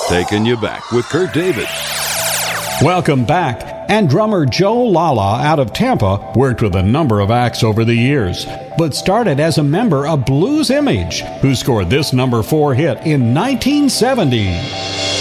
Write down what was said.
Taking you back with Kurt David. Welcome back. And drummer Joe Lala out of Tampa worked with a number of acts over the years, but started as a member of Blues Image, who scored this number 4 hit in 1970.